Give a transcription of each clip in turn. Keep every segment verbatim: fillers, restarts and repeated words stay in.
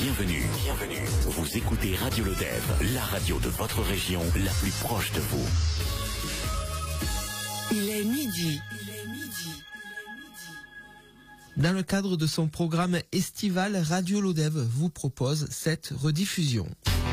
Bienvenue, bienvenue. Vous écoutez Radio Lodève, la radio de votre région, la plus proche de vous. Il est midi. Il est midi. Dans le cadre de son programme estival, Radio Lodève vous propose cette rediffusion.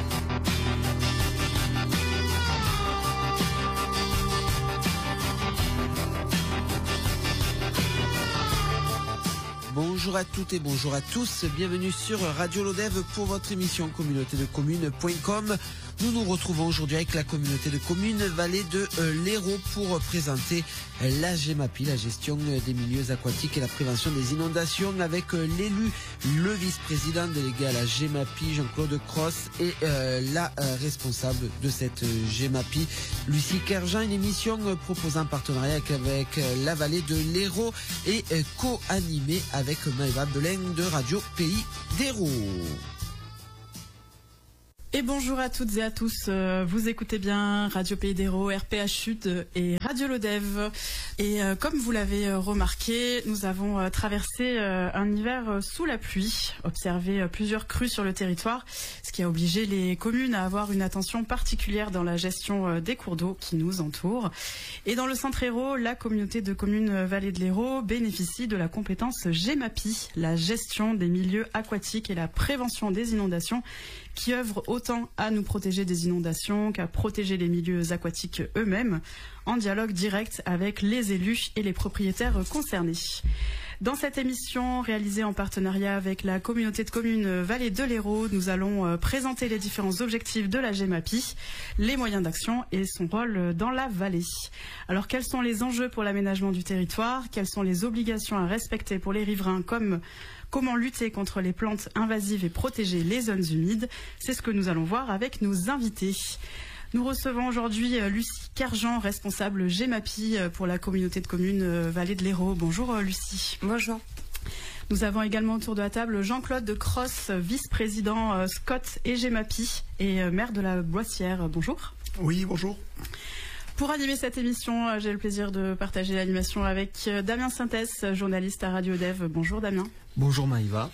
Bonjour à toutes et bonjour à tous, bienvenue sur Radio Lodève pour votre émission communauté de communes point com. Nous nous retrouvons aujourd'hui avec la communauté de communes Vallée de euh, l'Hérault pour présenter euh, la GEMAPI, la gestion euh, des milieux aquatiques et la prévention des inondations, avec euh, l'élu, le vice-président délégué à la GEMAPI, Jean-Claude Cross, et euh, la euh, responsable de cette euh, GEMAPI, Lucie Kerjean. Une émission euh, proposée en partenariat avec, avec euh, la Vallée de l'Hérault et euh, co-animée avec Maëva Belin de Radio Pays d'Hérault. Et bonjour à toutes et à tous, euh, vous écoutez bien Radio Pays d'Hérault, R P H Sud et Radio Lodève. Et euh, comme vous l'avez euh, remarqué, nous avons euh, traversé euh, un hiver euh, sous la pluie, observé euh, plusieurs crues sur le territoire, ce qui a obligé les communes à avoir une attention particulière dans la gestion euh, des cours d'eau qui nous entourent. Et dans le centre Hérault, la communauté de communes Vallée de l'Hérault bénéficie de la compétence GEMAPI, la gestion des milieux aquatiques et la prévention des inondations, qui œuvre autant à nous protéger des inondations qu'à protéger les milieux aquatiques eux-mêmes, en dialogue direct avec les élus et les propriétaires concernés. Dans cette émission réalisée en partenariat avec la communauté de communes Vallée de l'Hérault, nous allons présenter les différents objectifs de la GEMAPI, les moyens d'action et son rôle dans la vallée. Alors quels sont les enjeux pour l'aménagement du territoire? Quelles sont les obligations à respecter pour les riverains, comme comment lutter contre les plantes invasives et protéger les zones humides? C'est ce que nous allons voir avec nos invités. Nous recevons aujourd'hui Lucie Kerjean, responsable GEMAPI pour la communauté de communes Vallée de l'Hérault. Bonjour Lucie. Bonjour. Nous avons également autour de la table Jean-Claude Cross, vice-président Scott et GEMAPI et maire de la Boissière. Bonjour. Oui, bonjour. Pour animer cette émission, j'ai le plaisir de partager l'animation avec Damien Sintès, journaliste à Radio Lodève. Bonjour Damien. Bonjour Maïva.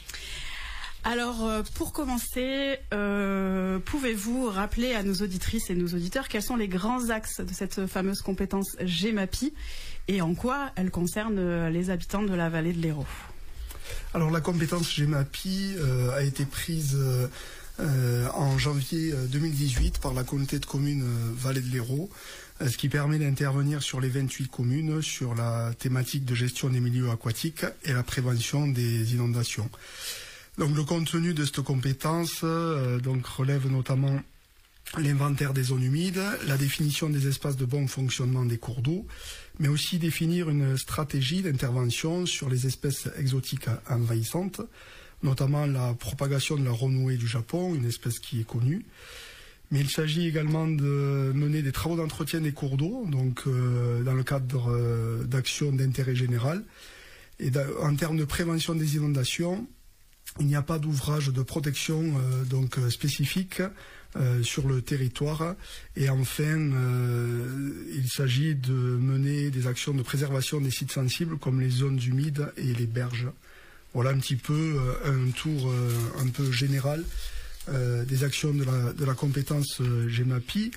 Alors, pour commencer, euh, pouvez-vous rappeler à nos auditrices et nos auditeurs quels sont les grands axes de cette fameuse compétence GEMAPI et en quoi elle concerne les habitants de la Vallée de l'Hérault? Alors, la compétence GEMAPI euh, a été prise euh, euh, en janvier deux mille dix-huit par la communauté de communes euh, Vallée de l'Hérault, euh, ce qui permet d'intervenir sur les vingt-huit communes sur la thématique de gestion des milieux aquatiques et la prévention des inondations. Donc le contenu de cette compétence euh, donc relève notamment l'inventaire des zones humides, la définition des espaces de bon fonctionnement des cours d'eau, mais aussi définir une stratégie d'intervention sur les espèces exotiques envahissantes, notamment la propagation de la renouée du Japon, une espèce qui est connue. Mais il s'agit également de mener des travaux d'entretien des cours d'eau, donc euh, dans le cadre euh, d'actions d'intérêt général. Et en termes de prévention des inondations, il n'y a pas d'ouvrage de protection euh, donc euh, spécifique euh, sur le territoire. Et enfin, euh, il s'agit de mener des actions de préservation des sites sensibles comme les zones humides et les berges. Voilà un petit peu euh, un tour euh, un peu général euh, des actions de la, de la compétence euh, GEMAPI.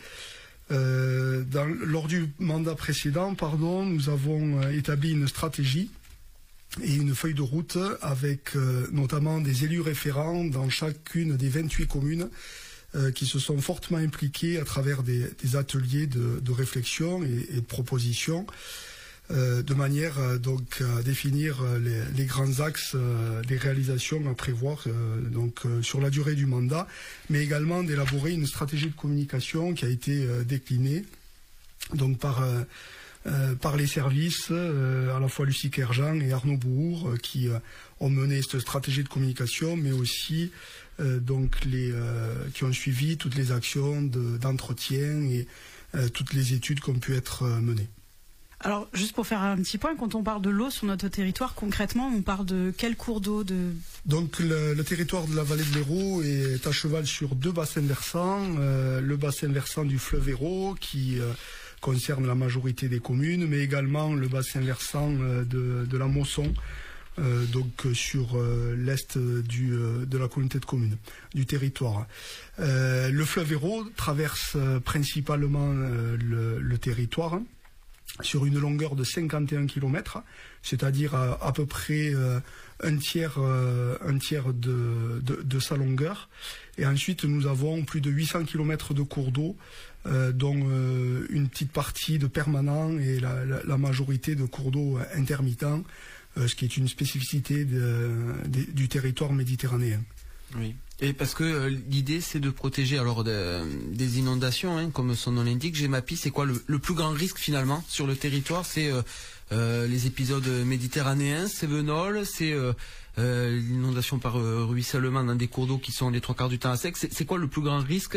Euh, dans, lors du mandat précédent, pardon, nous avons euh, établi une stratégie et une feuille de route avec euh, notamment des élus référents dans chacune des vingt-huit communes euh, qui se sont fortement impliqués à travers des, des ateliers de, de réflexion et, et de propositions euh, de manière euh, donc à définir les, les grands axes euh, des réalisations à prévoir euh, donc euh, sur la durée du mandat, mais également d'élaborer une stratégie de communication qui a été euh, déclinée donc par euh, Euh, par les services, euh, à la fois Lucie Kerjean et Arnaud Bourg, euh, qui euh, ont mené cette stratégie de communication, mais aussi euh, donc les euh, qui ont suivi toutes les actions de, d'entretien et euh, toutes les études qui ont pu être euh, menées. Alors, juste pour faire un petit point, quand on parle de l'eau sur notre territoire, concrètement, on parle de quel cours d'eau de... Donc, le, le territoire de la Vallée de l'Hérault est à cheval sur deux bassins versants. Euh, le bassin versant du fleuve Hérault, qui euh, concerne la majorité des communes, mais également le bassin versant euh, de, de la Mosson, euh, donc sur euh, l'est du, euh, de la communauté de communes, du territoire. Euh, le fleuve Hérault traverse euh, principalement euh, le, le territoire sur une longueur de cinquante et un kilomètres, c'est-à-dire à, à peu près euh, un tiers, euh, un tiers de, de, de sa longueur. Et ensuite, nous avons plus de huit cents kilomètres de cours d'eau, euh, dont euh, une petite partie de permanents et la, la, la majorité de cours d'eau intermittents, euh, ce qui est une spécificité de, de, du territoire méditerranéen. Oui. Et parce que euh, l'idée c'est de protéger alors de, des inondations, hein, comme son nom l'indique. Gemapi, c'est quoi le, le plus grand risque finalement sur le territoire? C'est euh, euh, les épisodes méditerranéens, Cévenol, c'est euh, euh, l'inondation par euh, ruissellement dans des cours d'eau qui sont les trois quarts du temps à sec. C'est, c'est quoi le plus grand risque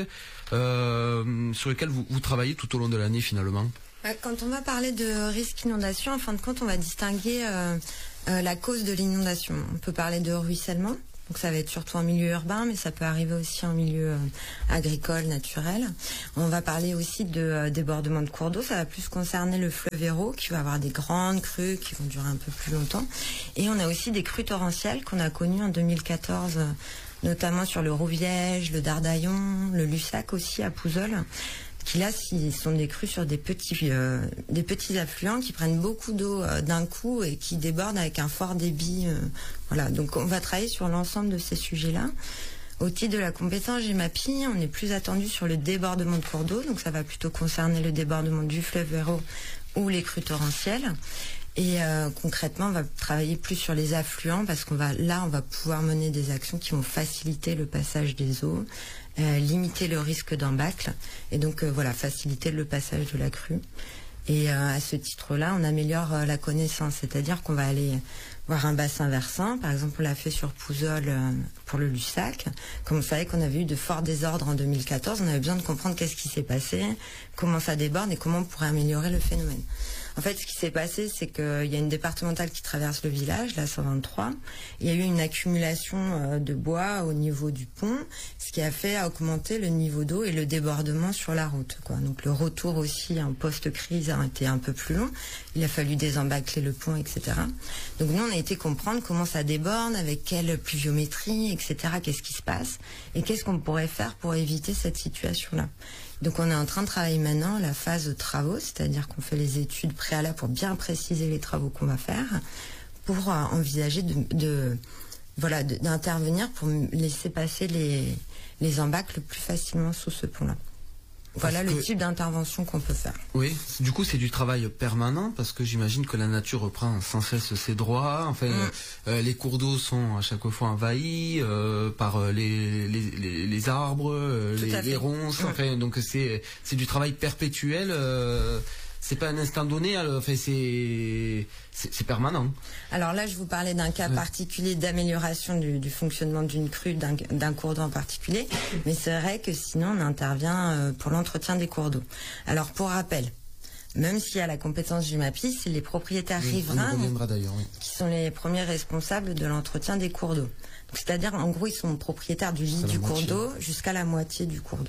euh, sur lequel vous, vous travaillez tout au long de l'année finalement? Quand on va parler de risque inondation, en fin de compte, on va distinguer euh, euh, la cause de l'inondation. On peut parler de ruissellement. Donc ça va être surtout en milieu urbain, mais ça peut arriver aussi en milieu euh, agricole, naturel. On va parler aussi de euh, débordement de cours d'eau. Ça va plus concerner le fleuve Hérault, qui va avoir des grandes crues qui vont durer un peu plus longtemps. Et on a aussi des crues torrentielles qu'on a connues en deux mille quatorze, euh, notamment sur le Rouviège, le Dardaillon, le Lussac aussi à Pouzols, qui là sont des crues sur des petits, euh, des petits affluents qui prennent beaucoup d'eau euh, d'un coup et qui débordent avec un fort débit. Euh, voilà, donc on va travailler sur l'ensemble de ces sujets-là. Au titre de la compétence Gemapi, on est plus attendu sur le débordement de cours d'eau, donc ça va plutôt concerner le débordement du fleuve Hérault ou les crues torrentielles. Et euh, concrètement, on va travailler plus sur les affluents parce qu'on va là, on va pouvoir mener des actions qui vont faciliter le passage des eaux, euh, limiter le risque d'embâcle et donc euh, voilà, faciliter le passage de la crue. Et euh, à ce titre-là, on améliore euh, la connaissance, c'est-à-dire qu'on va aller voir un bassin versant. Par exemple, on l'a fait sur Pouzols euh, pour le Lussac. Comme on savait qu'on avait eu de forts désordres en deux mille quatorze, on avait besoin de comprendre qu'est-ce qui s'est passé, comment ça déborde et comment on pourrait améliorer le phénomène. En fait, ce qui s'est passé, c'est qu'il y a une départementale qui traverse le village, la cent vingt-trois. Il y a eu une accumulation de bois au niveau du pont, ce qui a fait augmenter le niveau d'eau et le débordement sur la route, quoi. Donc le retour aussi en post-crise a été un peu plus long. Il a fallu désembâcler le pont, et cetera. Donc nous, on a été comprendre comment ça déborde, avec quelle pluviométrie, et cetera. Qu'est-ce qui se passe et qu'est-ce qu'on pourrait faire pour éviter cette situation-là. Donc on est en train de travailler maintenant la phase de travaux, c'est-à-dire qu'on fait les études préalables pour bien préciser les travaux qu'on va faire, pour euh, envisager de, de voilà de, d'intervenir pour laisser passer les, les embâcles plus facilement sous ce pont-là. Voilà le type d'intervention qu'on peut faire. Oui, du coup c'est du travail permanent parce que j'imagine que la nature reprend sans cesse ses droits. Enfin, mm. euh, les cours d'eau sont à chaque fois envahis euh, par les, les, les, les arbres, euh, les, les ronces. Mm. Enfin, donc c'est c'est du travail perpétuel. Euh, c'est pas un instant donné. Enfin, c'est c'est permanent. Alors là, je vous parlais d'un cas ouais. particulier d'amélioration du, du fonctionnement d'une crue, d'un, d'un cours d'eau en particulier. Mais c'est vrai que sinon, on intervient euh, pour l'entretien des cours d'eau. Alors, pour rappel, même s'il y a la compétence Gemapi, c'est les propriétaires oui, riverains oui. qui sont les premiers responsables de l'entretien des cours d'eau. Donc, c'est-à-dire, en gros, ils sont propriétaires du lit du cours d'eau jusqu'à la moitié du cours d'eau.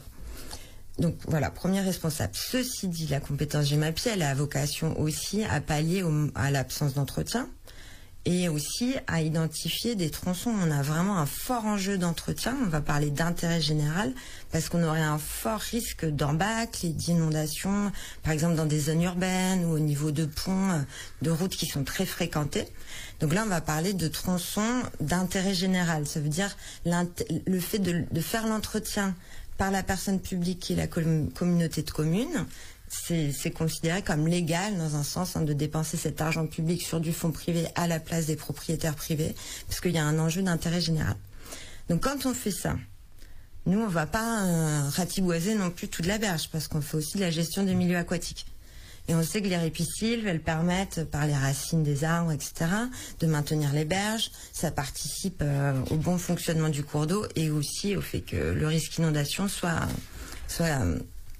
Donc voilà, premier responsable. Ceci dit, la compétence Gemapi, elle a vocation aussi à pallier au, à l'absence d'entretien et aussi à identifier des tronçons. On a vraiment un fort enjeu d'entretien. On va parler d'intérêt général parce qu'on aurait un fort risque d'embâcle et d'inondation, par exemple dans des zones urbaines ou au niveau de ponts, de routes qui sont très fréquentées. Donc là, on va parler de tronçons d'intérêt général. Ça veut dire le fait de, de faire l'entretien par la personne publique qui est la com- communauté de communes, c'est, c'est considéré comme légal dans un sens hein, de dépenser cet argent public sur du fonds privé à la place des propriétaires privés, parce qu'il y a un enjeu d'intérêt général. Donc quand on fait ça, nous on va pas euh, ratiboiser non plus toute la berge, parce qu'on fait aussi de la gestion des milieux aquatiques. Et on sait que les ripisylves, elles permettent, par les racines des arbres, et cetera, de maintenir les berges. Ça participe euh, au bon fonctionnement du cours d'eau et aussi au fait que le risque d'inondation soit, soit euh,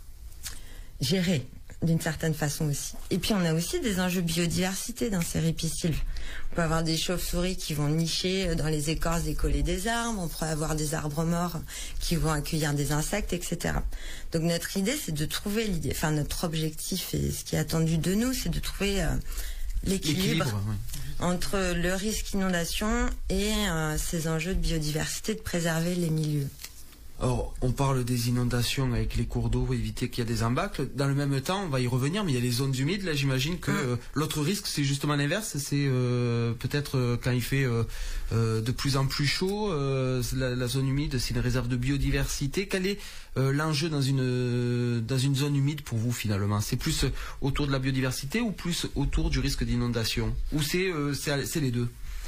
géré d'une certaine façon aussi. Et puis on a aussi des enjeux biodiversité dans ces ripisylves. On peut avoir des chauves-souris qui vont nicher dans les écorces décollées des arbres, on pourrait avoir des arbres morts qui vont accueillir des insectes, et cetera. Donc notre idée, c'est de trouver l'idée, enfin notre objectif et ce qui est attendu de nous, c'est de trouver euh, l'équilibre ouais. entre le risque inondation et euh, ces enjeux de biodiversité, de préserver les milieux. Alors, on parle des inondations avec les cours d'eau, éviter qu'il y ait des embâcles. Dans le même temps, on va y revenir, mais il y a les zones humides. Là, j'imagine que euh, l'autre risque, c'est justement l'inverse. C'est euh, peut-être euh, quand il fait euh, euh, de plus en plus chaud, euh, la, la zone humide, c'est une réserve de biodiversité. Quel est euh, l'enjeu dans une euh, dans une zone humide pour vous finalement? C'est plus autour de la biodiversité ou plus autour du risque d'inondation? Ou c'est euh, c'est, c'est les deux?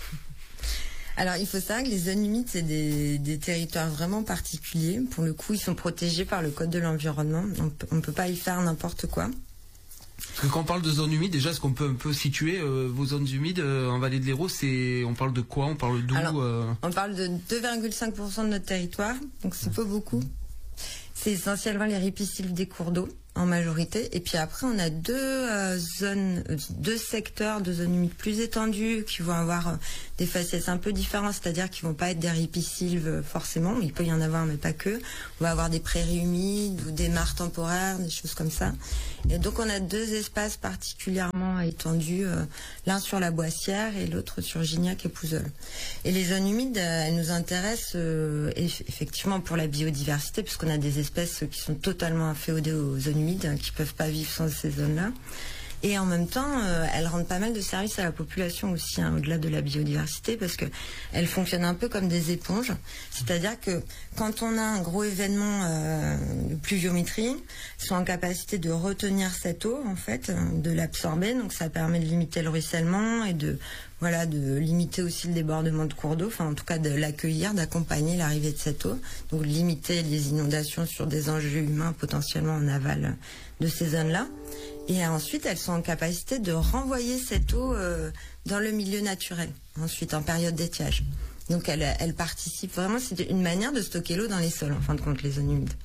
Alors, il faut savoir que les zones humides, c'est des, des territoires vraiment particuliers. Pour le coup, ils sont protégés par le Code de l'environnement. On ne peut pas y faire n'importe quoi. Parce que quand on parle de zones humides, déjà, est-ce qu'on peut un peu situer euh, vos zones humides euh, en Vallée de l'Hérault? C'est, on parle de quoi? On parle d'où? Alors, euh... on parle de deux virgule cinq pour cent de notre territoire, donc c'est pas beaucoup. C'est essentiellement les ripisylves des cours d'eau, en majorité. Et puis après, on a deux euh, zones, euh, deux secteurs de zones humides plus étendues qui vont avoir euh, des faciès un peu différents, c'est-à-dire qu'ils vont pas être des ripisylves euh, forcément. Il peut y en avoir, mais pas que. On va avoir des prairies humides ou des mares temporaires, des choses comme ça. Et donc, on a deux espaces particulièrement étendus, euh, l'un sur la Boissière et l'autre sur Gignac et Pouzols. Et les zones humides, euh, elles nous intéressent euh, effectivement pour la biodiversité, puisqu'on a des espèces qui sont totalement inféodées aux zones humides, hein, qui ne peuvent pas vivre sans ces zones-là. Et en même temps, euh, elles rendent pas mal de services à la population aussi, hein, au-delà de la biodiversité, parce que elles fonctionnent un peu comme des éponges. C'est-à-dire que quand on a un gros événement euh, de pluviométrie, elles sont en capacité de retenir cette eau, en fait, de l'absorber. Donc ça permet de limiter le ruissellement et de voilà de limiter aussi le débordement de cours d'eau. Enfin, en tout cas, de l'accueillir, d'accompagner l'arrivée de cette eau. Donc limiter les inondations sur des enjeux humains potentiellement en aval de ces zones-là. Et ensuite, elles sont en capacité de renvoyer cette eau euh, dans le milieu naturel, ensuite en période d'étiage. Donc elles, elles participent vraiment, c'est une manière de stocker l'eau dans les sols, en fin de compte, les zones humides.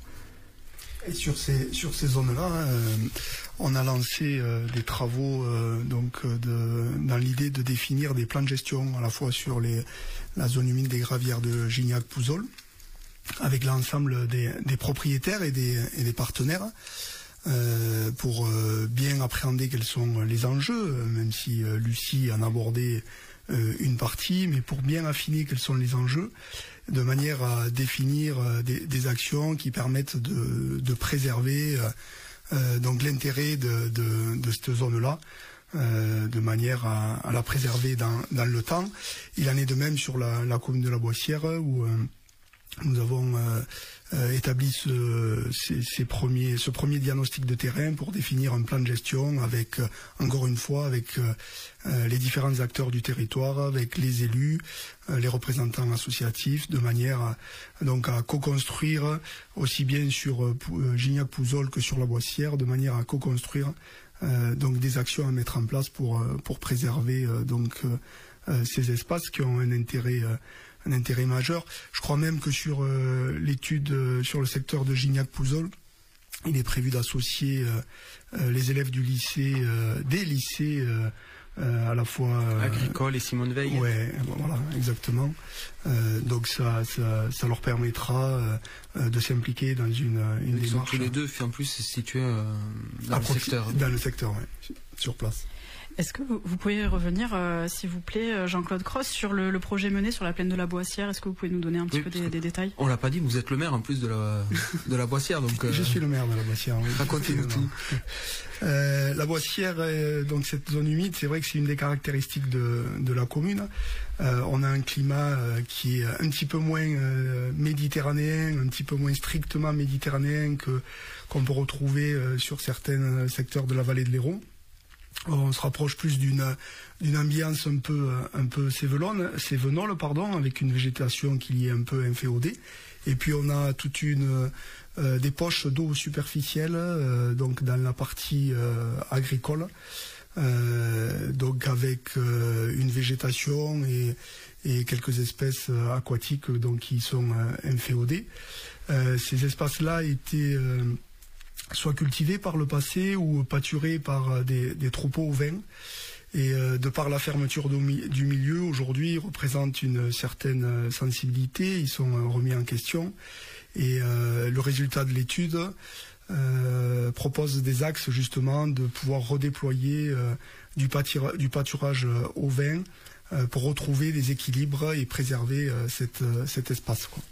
Et sur ces, sur ces zones-là, hein, euh, on a lancé euh, des travaux euh, donc, de, dans l'idée de définir des plans de gestion à la fois sur les, la zone humide des gravières de Gignac-Pouzols, avec l'ensemble des, des propriétaires et des, et des partenaires. Euh, pour euh, bien appréhender quels sont les enjeux, euh, même si euh, Lucie en a abordé euh, une partie, mais pour bien affiner quels sont les enjeux, de manière à définir euh, des, des actions qui permettent de, de préserver euh, euh, donc l'intérêt de, de, de cette zone-là, euh, de manière à, à la préserver dans, dans le temps. Il en est de même sur la, la commune de la Boissière, où euh, nous avons euh, euh, établi ce, ces, ces premiers, ce premier diagnostic de terrain pour définir un plan de gestion avec, euh, encore une fois, avec euh, euh, les différents acteurs du territoire, avec les élus, euh, les représentants associatifs, de manière à, donc à co-construire aussi bien sur euh, Gignac-Pouzols que sur la Boissière, de manière à co-construire euh, donc des actions à mettre en place pour, euh, pour préserver euh, donc euh, ces espaces qui ont un intérêt euh, un intérêt majeur. Je crois même que sur euh, l'étude euh, sur le secteur de Gignac-Pouzols, il est prévu d'associer euh, euh, les élèves du lycée, euh, des lycées euh, euh, à la fois euh, agricole et Simone Veil. Ouais, voilà, exactement. Euh, donc ça, ça, ça leur permettra euh, de s'impliquer dans une, une Ils démarche. sont tous les deux, en plus, situés euh, dans le secteur. Dans le secteur, ouais, sur place. Est-ce que vous, vous pouvez revenir, euh, s'il vous plaît, Jean-Claude Cross, sur le, le projet mené sur la plaine de la Boissière? Est-ce que vous pouvez nous donner un petit oui, peu des, des détails? On l'a pas dit, vous êtes le maire en plus de la, de la Boissière. Donc, euh... Je suis le maire de la Boissière. Oui. Racontez-nous tout. Euh, la Boissière, euh, donc cette zone humide, c'est vrai que c'est une des caractéristiques de, de la commune. Euh, on a un climat euh, qui est un petit peu moins euh, méditerranéen, un petit peu moins strictement méditerranéen que qu'on peut retrouver euh, sur certains secteurs de la vallée de l'Hérault. On se rapproche plus d'une d'une ambiance un peu un peu cévenole, cévenole pardon, avec une végétation qui est un peu inféodée. Et puis on a toute une euh, des poches d'eau superficielle, euh, donc dans la partie euh, agricole, euh, donc avec euh, une végétation et et quelques espèces euh, aquatiques donc qui sont euh, inféodées. Euh, ces espaces-là étaient euh, soit cultivés par le passé ou pâturés par des, des troupeaux ovins. Et euh, de par la fermeture du, du milieu, aujourd'hui, ils représentent une certaine sensibilité, ils sont euh, remis en question. Et euh, le résultat de l'étude euh, propose des axes justement de pouvoir redéployer euh, du, pâtir, du pâturage euh, au vin euh, pour retrouver des équilibres et préserver euh, cette, euh, cet espace, quoi.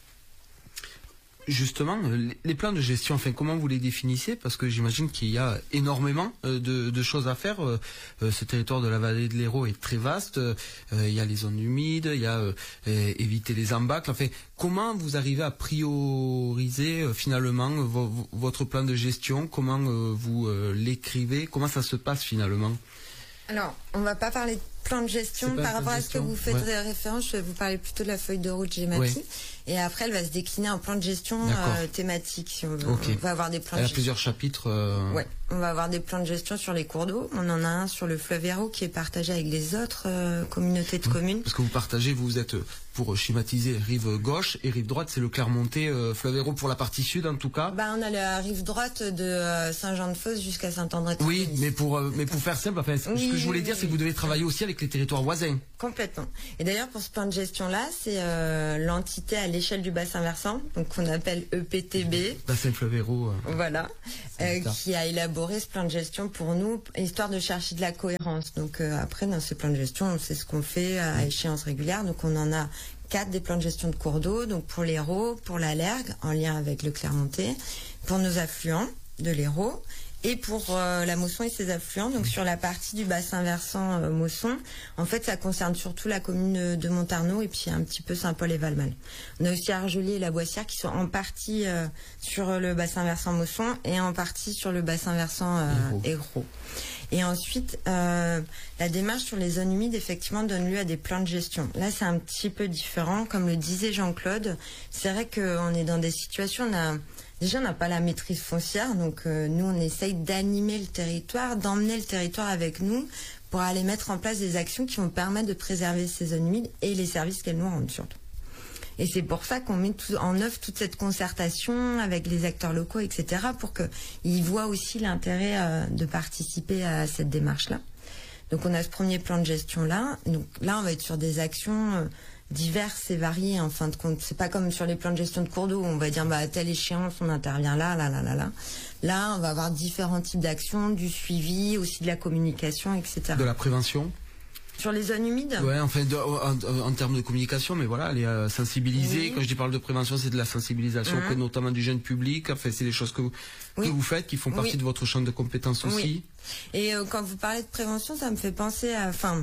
Justement, les plans de gestion, enfin, comment vous les définissez? Parce que j'imagine qu'il y a énormément de, de choses à faire. Ce territoire de la vallée de l'Hérault est très vaste. Il y a les zones humides, il y a euh, éviter les embâcles. Enfin, comment vous arrivez à prioriser euh, finalement vo votre plan de gestion? Comment euh, vous euh, l'écrivez? Comment ça se passe finalement? Alors, on ne va pas parler de plan de gestion par rapport à ce que vous faites ouais. référence. Je vais vous parler plutôt de la feuille de route Gemapi. Ouais. Et après, elle va se décliner en plan de gestion euh, thématique. Si on, veut. Okay. On va avoir des plans. Elle de a plusieurs chapitres. Euh... Ouais. On va avoir des plans de gestion sur les cours d'eau. On en a un sur le fleuve Hérault qui est partagé avec les autres euh, communautés de mmh. communes. Parce que vous partagez, vous êtes, pour schématiser, rive gauche et rive droite, c'est le Clermontais, euh, fleuve Hérault pour la partie sud en tout cas. Bah, on a la rive droite de euh, Saint-Jean-de-Fosse jusqu'à Saint-André. Oui, mais pour euh, mais pour faire simple, enfin, oui, ce que je voulais oui, dire, oui, c'est que vous devez travailler aussi avec les territoires voisins. Complètement. Et d'ailleurs, pour ce plan de gestion-là, c'est euh, l'entité à l'échelle du bassin versant, donc qu'on appelle E P T B. Bassin fleuve Hérault. Euh, voilà, euh, qui a élaboré ce plan de gestion pour nous, histoire de chercher de la cohérence. Donc euh, après, dans ce plan de gestion, on sait ce qu'on fait à échéance régulière. Donc on en a quatre des plans de gestion de cours d'eau, donc pour l'Hérault, pour la Lergue, en lien avec le Clermontais, pour nos affluents de l'Hérault, et pour euh, la Mosson et ses affluents. Donc sur la partie du bassin versant euh, Mosson, en fait ça concerne surtout la commune de Montarnot et puis un petit peu Saint-Paul et Valmal. On a aussi Argelès et la Boissière qui sont en partie euh, sur le bassin versant Mosson et en partie sur le bassin versant euh, Hérault. Et ensuite, euh, la démarche sur les zones humides, effectivement, donne lieu à des plans de gestion. Là, c'est un petit peu différent. Comme le disait Jean-Claude, c'est vrai qu'on est dans des situations, on a, déjà, on n'a pas la maîtrise foncière. Donc, euh, nous, on essaye d'animer le territoire, d'emmener le territoire avec nous pour aller mettre en place des actions qui vont permettre de préserver ces zones humides et les services qu'elles nous rendent, surtout. Et c'est pour ça qu'on met tout, en œuvre toute cette concertation avec les acteurs locaux, et cetera, pour qu'ils voient aussi l'intérêt euh, de participer à cette démarche-là. Donc on a ce premier plan de gestion-là. Donc là, on va être sur des actions euh, diverses et variées, en fin de compte. C'est pas comme sur les plans de gestion de cours d'eau où on va dire, bah, à telle échéance, on intervient là, là, là, là, là. Là, on va avoir différents types d'actions, du suivi, aussi de la communication, et cetera. De la prévention? Sur les zones humides? Ouais, enfin, de, en, en termes de communication, mais voilà, les euh, sensibiliser. Oui. Quand je dis parle de prévention, c'est de la sensibilisation, mmh. notamment du jeune public. Enfin, c'est des choses que vous, oui. que vous faites, qui font partie oui. de votre champ de compétences aussi. Oui. Et euh, quand vous parlez de prévention, ça me fait penser à, enfin,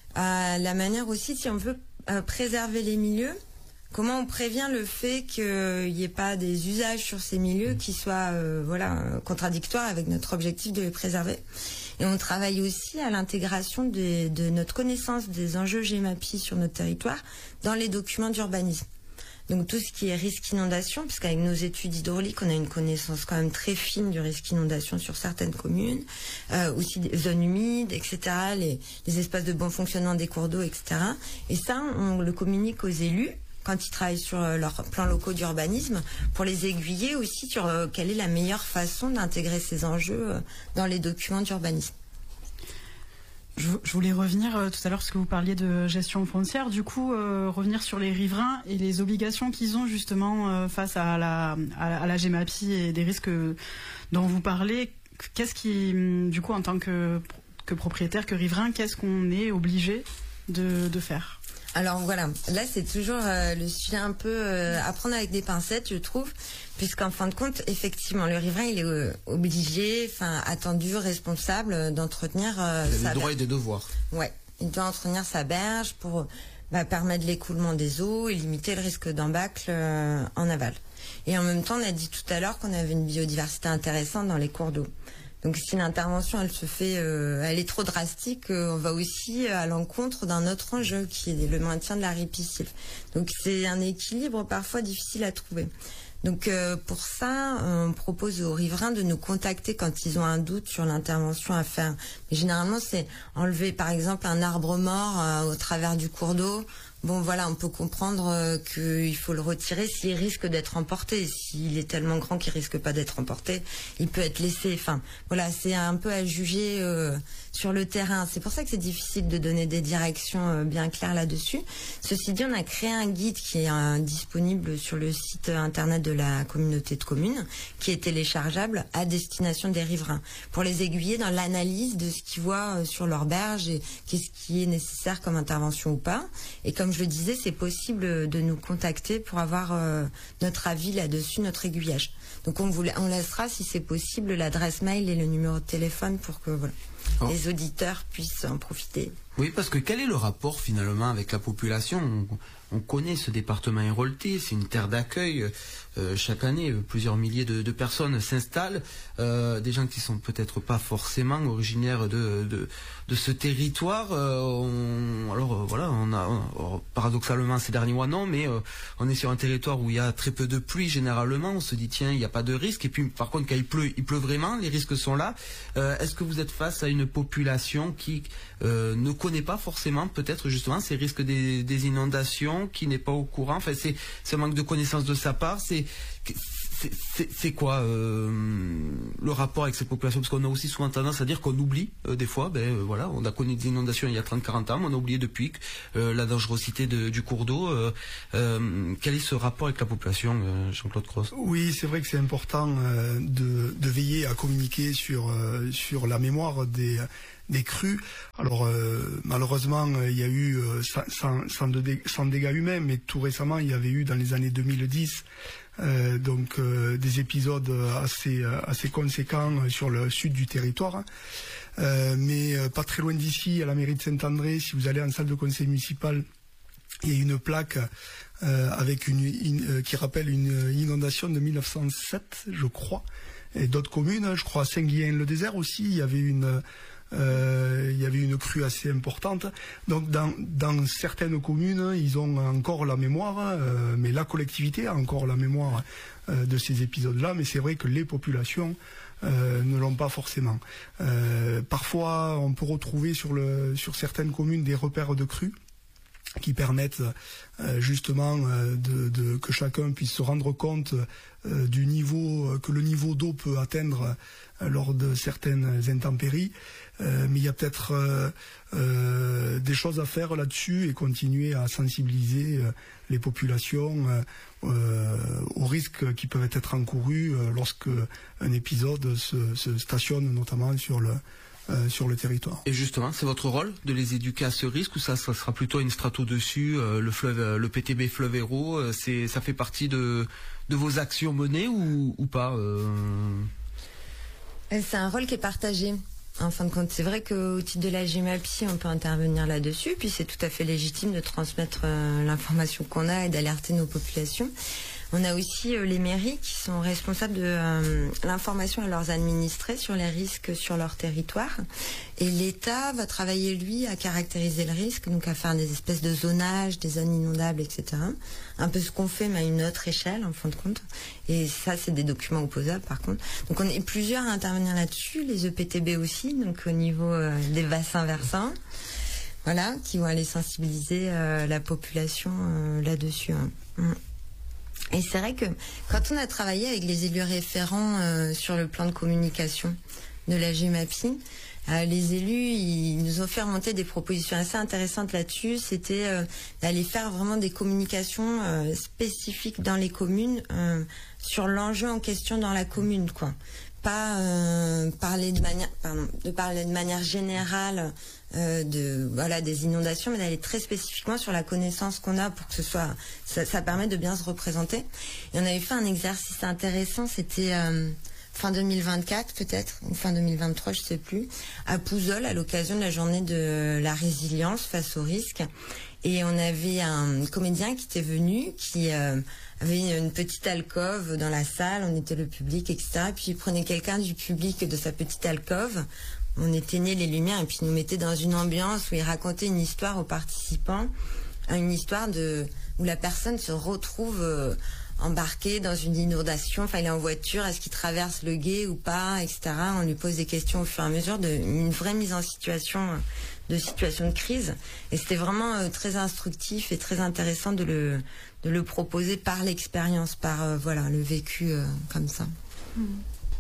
à la manière aussi, si on veut euh, préserver les milieux, comment on prévient le fait qu'il n'y ait pas des usages sur ces milieux qui soient euh, voilà, contradictoires avec notre objectif de les préserver. Et on travaille aussi à l'intégration de notre connaissance des enjeux Gemapi sur notre territoire dans les documents d'urbanisme. Donc tout ce qui est risque inondation, puisqu'avec nos études hydrauliques, on a une connaissance quand même très fine du risque inondation sur certaines communes, euh, aussi des zones humides, et cetera, les, les espaces de bon fonctionnement des cours d'eau, et cetera. Et ça, on le communique aux élus quand ils travaillent sur euh, leurs plans locaux d'urbanisme, pour les aiguiller aussi sur euh, quelle est la meilleure façon d'intégrer ces enjeux euh, dans les documents d'urbanisme. Je, je voulais revenir euh, tout à l'heure parce que vous parliez de gestion foncière, du coup euh, revenir sur les riverains et les obligations qu'ils ont justement euh, face à la, à, à la Gemapi et des risques dont vous parlez. Qu'est-ce qui, du coup, en tant que, que propriétaire, que riverain, qu'est-ce qu'on est obligé de, de faire ? Alors voilà, là c'est toujours euh, le sujet un peu euh, à prendre avec des pincettes, je trouve, puisqu'en fin de compte, effectivement, le riverain il est euh, obligé, enfin attendu, responsable euh, d'entretenir euh, sa berge. Des droits et des devoirs. Ouais, il doit entretenir sa berge pour bah, permettre l'écoulement des eaux et limiter le risque d'embâcle euh, en aval. Et en même temps, on a dit tout à l'heure qu'on avait une biodiversité intéressante dans les cours d'eau. Donc si l'intervention elle se fait, euh, elle est trop drastique, euh, on va aussi à l'encontre d'un autre enjeu qui est le maintien de la ripisylve. Donc c'est un équilibre parfois difficile à trouver. Donc euh, pour ça, on propose aux riverains de nous contacter quand ils ont un doute sur l'intervention à faire. Mais généralement c'est enlever par exemple un arbre mort euh, au travers du cours d'eau. Bon voilà, on peut comprendre euh, qu'il faut le retirer s'il risque d'être emporté. S'il est tellement grand qu'il risque pas d'être emporté, il peut être laissé. Enfin voilà, c'est un peu à juger euh, sur le terrain. C'est pour ça que c'est difficile de donner des directions euh, bien claires là-dessus. Ceci dit, on a créé un guide qui est euh, disponible sur le site internet de la communauté de communes, qui est téléchargeable à destination des riverains, pour les aiguiller dans l'analyse de ce qu'ils voient euh, sur leur berge et qu'est-ce qui est nécessaire comme intervention ou pas. Et comme je le disais, c'est possible de nous contacter pour avoir euh, notre avis là-dessus, notre aiguillage. Donc on, vous, on laissera, si c'est possible, l'adresse mail et le numéro de téléphone pour que voilà, oh. les auditeurs puissent en profiter. Oui, parce que quel est le rapport finalement avec la population ? on, on connaît ce département héroltais, c'est une terre d'accueil. Euh, chaque année, plusieurs milliers de, de personnes s'installent, euh, des gens qui sont peut-être pas forcément originaires de, de, de ce territoire. Euh, on, alors euh, voilà, on a on, paradoxalement ces derniers mois non, mais euh, on est sur un territoire où il y a très peu de pluie généralement. On se dit tiens, il n'y a pas de risque. Et puis par contre, quand il pleut, il pleut vraiment. Les risques sont là. Euh, est-ce que vous êtes face à une population qui euh, ne connaît pas forcément peut-être justement ces risques des, des inondations, qui n'est pas au courant? Enfin, c'est c'est un manque de connaissance de sa part. C'est c'est quoi euh, le rapport avec cette population? Parce qu'on a aussi souvent tendance à dire qu'on oublie euh, des fois, ben euh, voilà, on a connu des inondations il y a trente à quarante ans, mais on a oublié depuis euh, la dangerosité de, du cours d'eau. Euh, euh, quel est ce rapport avec la population, euh, Jean-Claude Cross? Oui, c'est vrai que c'est important euh, de, de veiller à communiquer sur, euh, sur la mémoire des... des crues. Alors euh, malheureusement il y a eu euh, sans, sans, de dé, sans dégâts humains, mais tout récemment il y avait eu dans les années deux mille dix euh, donc euh, des épisodes assez assez conséquents sur le sud du territoire. Euh, mais euh, pas très loin d'ici, à la mairie de Saint-André, si vous allez en salle de conseil municipal, il y a une plaque euh, avec une, une euh, qui rappelle une inondation de mille neuf cent sept, je crois, et d'autres communes, je crois à Saint-Guillain-le-Désert aussi, il y avait une Euh, il y avait une crue assez importante. Donc dans, dans certaines communes, ils ont encore la mémoire, euh, mais la collectivité a encore la mémoire euh, de ces épisodes-là. Mais c'est vrai que les populations euh, ne l'ont pas forcément. Euh, parfois, on peut retrouver sur, le, sur certaines communes des repères de crues qui permettent euh, justement euh, de, de, que chacun puisse se rendre compte euh, du niveau que le niveau d'eau peut atteindre euh, lors de certaines intempéries. Euh, mais il y a peut-être euh, euh, des choses à faire là-dessus et continuer à sensibiliser euh, les populations euh, euh, aux risques qui peuvent être encourus euh, lorsque un épisode se, se stationne notamment sur le Euh, sur le territoire. Et justement, c'est votre rôle de les éduquer à ce risque, ou ça, ça sera plutôt une strato dessus, euh, le fleuve, euh, le P T B fleuve Hérault, euh, c'est, ça fait partie de, de vos actions menées ou, ou pas euh... C'est un rôle qui est partagé. En fin de compte, c'est vrai qu'au titre de la GEMAPI, on peut intervenir là-dessus, puis c'est tout à fait légitime de transmettre euh, l'information qu'on a et d'alerter nos populations. On a aussi euh, les mairies qui sont responsables de euh, l'information à leurs administrés sur les risques sur leur territoire. Et l'État va travailler, lui, à caractériser le risque, donc à faire des espèces de zonages, des zones inondables, et cetera. Un peu ce qu'on fait, mais à une autre échelle, en fin de compte. Et ça, c'est des documents opposables, par contre. Donc on est plusieurs à intervenir là-dessus, les E P T B aussi, donc au niveau euh, des bassins versants. Voilà, qui vont aller sensibiliser euh, la population euh, là-dessus. Hein. Mmh. Et c'est vrai que quand on a travaillé avec les élus référents euh, sur le plan de communication de la GEMAPI, euh, les élus, ils nous ont fait remonter des propositions assez intéressantes là-dessus. C'était euh, d'aller faire vraiment des communications euh, spécifiques dans les communes euh, sur l'enjeu en question dans la commune, quoi. Pas euh, parler de manière, pardon, de parler de manière générale euh, de voilà des inondations, mais d'aller très spécifiquement sur la connaissance qu'on a pour que ce soit, ça, ça permet de bien se représenter. Et on avait fait un exercice intéressant, c'était euh, fin deux mille vingt-quatre peut-être, ou fin deux mille vingt-trois, je sais plus, à Pouzol à l'occasion de la journée de la résilience face aux risques. Et on avait un comédien qui était venu, qui euh, avait une petite alcôve dans la salle, on était le public, et cetera. Et puis il prenait quelqu'un du public de sa petite alcôve, on éteignait les lumières et puis il nous mettait dans une ambiance où il racontait une histoire aux participants, une histoire de où la personne se retrouve euh, embarquée dans une inondation, enfin il est en voiture, est-ce qu'il traverse le gué ou pas, et cetera. On lui pose des questions au fur et à mesure, de, une vraie mise en situation, de situation de crise. Et c'était vraiment euh, très instructif et très intéressant de le, de le proposer par l'expérience, par euh, voilà le vécu euh, comme ça. Mmh.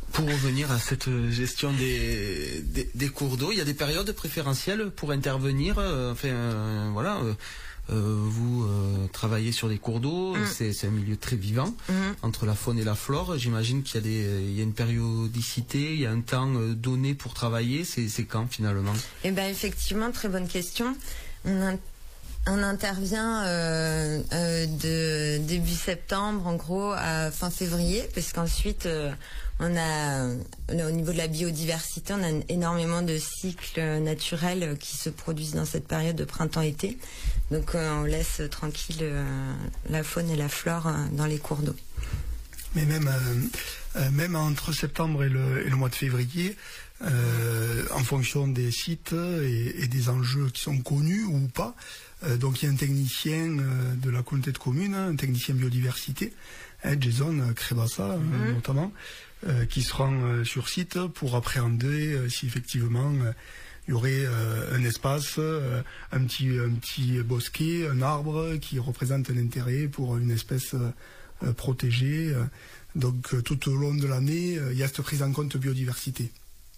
Pour revenir à cette gestion des, des, des cours d'eau, il y a des périodes préférentielles pour intervenir. Euh, enfin, euh, voilà. Euh, euh, vous euh, travaillez sur des cours d'eau, mmh. c'est, c'est un milieu très vivant mmh. entre la faune et la flore. J'imagine qu'il y a des, il y a une périodicité, il y a un temps donné pour travailler. C'est, c'est quand finalement? Eh ben effectivement, très bonne question. On a On intervient euh, euh, de début septembre, en gros, à fin février, parce qu'ensuite, euh, on a, là, au niveau de la biodiversité, on a énormément de cycles naturels qui se produisent dans cette période de printemps-été. Donc, euh, on laisse tranquille euh, la faune et la flore euh, dans les cours d'eau. Mais même, euh, euh, même entre septembre et le, et le mois de février, euh, en fonction des sites et, et des enjeux qui sont connus ou pas, Euh, donc il y a un technicien euh, de la communauté de communes, un technicien biodiversité, hein, Jason Crébassa euh, mmh. notamment, euh, qui se rend euh, sur site pour appréhender euh, si effectivement euh, il y aurait euh, un espace, euh, un petit un petit bosquet, un arbre qui représente un intérêt pour une espèce euh, protégée. Donc euh, tout au long de l'année, euh, il y a cette prise en compte biodiversité.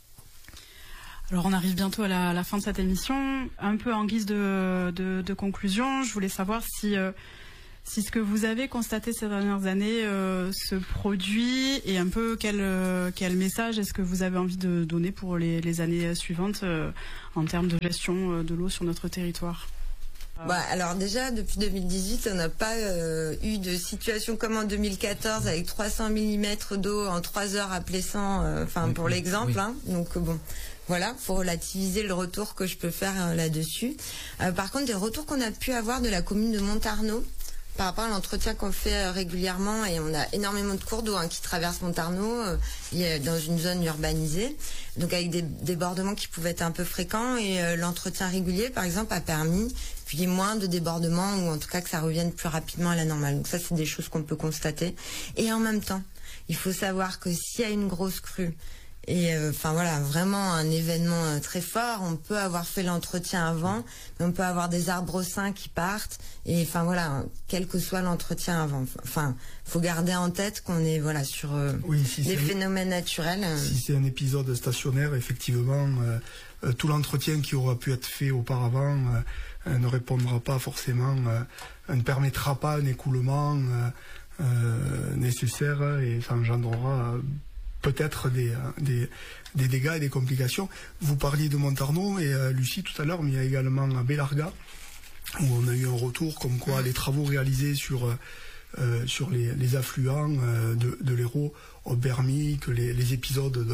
Alors on arrive bientôt à la, à la fin de cette émission. Un peu en guise de, de, de conclusion, je voulais savoir si, euh, si ce que vous avez constaté ces dernières années euh, se produit et un peu quel, euh, quel message est-ce que vous avez envie de donner pour les, les années suivantes euh, en termes de gestion de l'eau sur notre territoire. Bah, alors déjà, depuis deux mille dix-huit, on n'a pas euh, eu de situation comme en deux mille quatorze avec trois cents millimètres d'eau en trois heures à Plessan, enfin euh, oui, pour oui, l'exemple. Oui. Hein, donc bon, voilà, faut relativiser le retour que je peux faire euh, là-dessus. Euh, par contre, des retours qu'on a pu avoir de la commune de Montarnot par rapport à l'entretien qu'on fait euh, régulièrement, et on a énormément de cours d'eau hein, qui traversent Montarnot euh, dans une zone urbanisée, donc avec des débordements qui pouvaient être un peu fréquents, et euh, l'entretien régulier, par exemple, a permis puis moins de débordements, ou en tout cas que ça revienne plus rapidement à la normale. Donc ça, c'est des choses qu'on peut constater. Et en même temps, il faut savoir que s'il y a une grosse crue, et enfin euh, voilà, vraiment un événement euh, très fort, on peut avoir fait l'entretien avant, mais on peut avoir des arbres sains qui partent, et enfin voilà, quel que soit l'entretien avant. Enfin, faut garder en tête qu'on est voilà sur euh, oui, si des phénomènes naturels. Euh. Si c'est un épisode stationnaire, effectivement, euh, euh, tout l'entretien qui aura pu être fait auparavant euh, ne répondra pas forcément, euh, ne permettra pas un écoulement euh, euh, nécessaire, et ça engendrera euh, peut-être des, des, des dégâts et des complications. Vous parliez de Montarnot et euh, Lucie tout à l'heure, mais il y a également à Belarga, où on a eu un retour comme quoi les travaux réalisés sur, euh, sur les, les affluents euh, de, de l'Hérault ont permis que les, les épisodes de,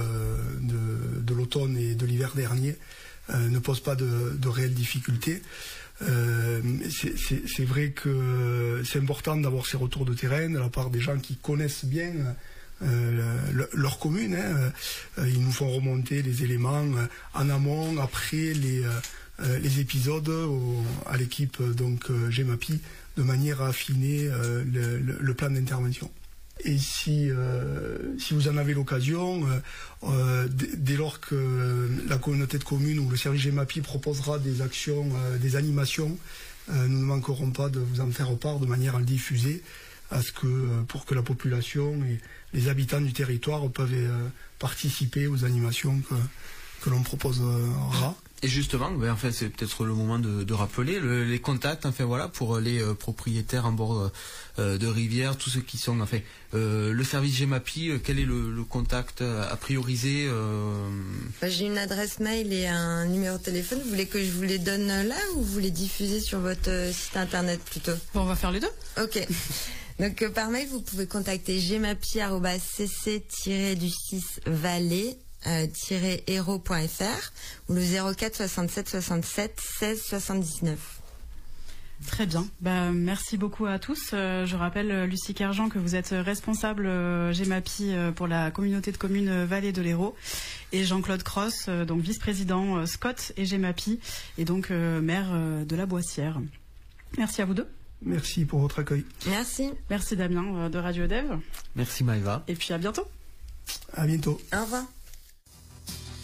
de, de l'automne et de l'hiver dernier euh, ne posent pas de, de réelles difficultés. Euh, c'est, c'est, c'est vrai que c'est important d'avoir ces retours de terrain de la part des gens qui connaissent bien Euh, le, leur commune, hein. euh, ils nous font remonter les éléments euh, en amont, après les, euh, les épisodes au, à l'équipe donc euh, GEMAPI, de manière à affiner euh, le, le, le plan d'intervention. Et si, euh, si vous en avez l'occasion, euh, euh, d- dès lors que euh, la communauté de communes ou le service GEMAPI proposera des actions, euh, des animations, euh, nous ne manquerons pas de vous en faire part de manière à le diffuser, à ce que, euh, pour que la population et les habitants du territoire peuvent euh, participer aux animations que, que l'on proposera. Et justement, ben, enfin, c'est peut-être le moment de, de rappeler le, les contacts, enfin voilà, pour les euh, propriétaires en bord euh, de rivière, tous ceux qui sont, enfin, euh, le service GEMAPI, euh, quel est le, le contact à prioriser euh... bah, J'ai une adresse mail et un numéro de téléphone. Vous voulez que je vous les donne là, ou vous les diffusez sur votre euh, site internet plutôt? Bon, on va faire les deux. Ok. Donc euh, par mail, vous pouvez contacter gemapi arobase c c tiret du six vallée tiret hérault point f r ou le zéro quatre soixante-sept soixante-sept seize soixante-dix-neuf. Très bien. Bah, merci beaucoup à tous. Euh, je rappelle, Lucie Kerjean, que vous êtes responsable euh, GEMAPI euh, pour la communauté de communes euh, Vallée de l'Hérault, et Jean-Claude Cross, euh, donc vice-président euh, Scott et GEMAPI, et donc euh, maire euh, de la Boissière. Merci à vous deux. Merci pour votre accueil. Merci. Merci Damien euh, de Radio Dev. Merci Maëva. Et puis à bientôt. À bientôt. Au revoir.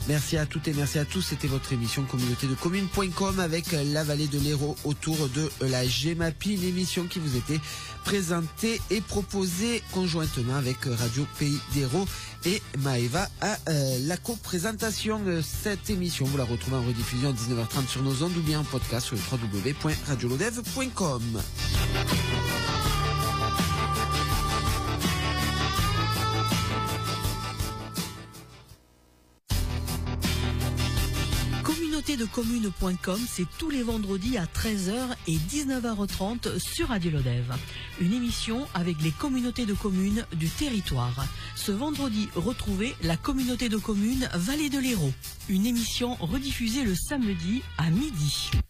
Merci à toutes et merci à tous. C'était votre émission communauté de communes point com avec la vallée de l'Hérault autour de la GEMAPI, une émission qui vous était présentée et proposée conjointement avec Radio Pays d'Hérault et Maëva à euh, la co-présentation. Cette émission, vous la retrouvez en rediffusion à dix-neuf heures trente sur nos ondes ou bien en podcast sur le w w w point radio lodev point com. communauté de communes point com, c'est tous les vendredis à treize heures et dix-neuf heures trente sur Radio Lodev. Une émission avec les communautés de communes du territoire. Ce vendredi, retrouvez la communauté de communes Vallée de l'Hérault. Une émission rediffusée le samedi à midi.